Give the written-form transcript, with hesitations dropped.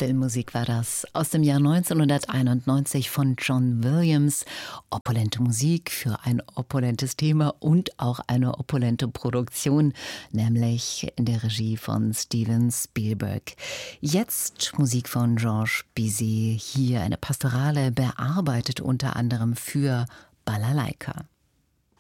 Filmmusik war das aus dem Jahr 1991 von John Williams. Opulente Musik für ein opulentes Thema und auch eine opulente Produktion, nämlich in der Regie von Steven Spielberg. Jetzt Musik von Georges Bizet, hier eine Pastorale, bearbeitet unter anderem für Balalaika.